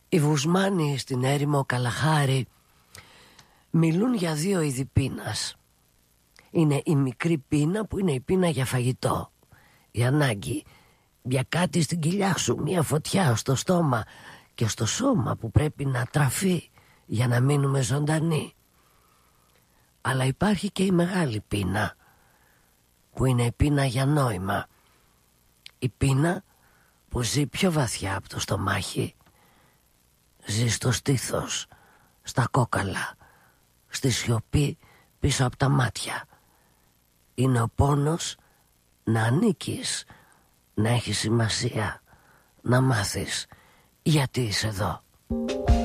Οι Βουσμάνοι στην έρημο Καλαχάρη μιλούν για δύο είδη πείνας. Είναι η μικρή πείνα που είναι η πείνα για φαγητό, η ανάγκη για κάτι στην κοιλιά σου, μια φωτιά στο στόμα και στο σώμα που πρέπει να τραφεί για να μείνουμε ζωντανοί. Αλλά υπάρχει και η μεγάλη πείνα, που είναι η πείνα για νόημα. Η πείνα που ζει πιο βαθιά από το στομάχι. Ζει στο στήθος, στα κόκαλα, στη σιωπή πίσω από τα μάτια. Είναι ο πόνος να ανήκεις, να έχει σημασία, να μάθεις γιατί είσαι εδώ.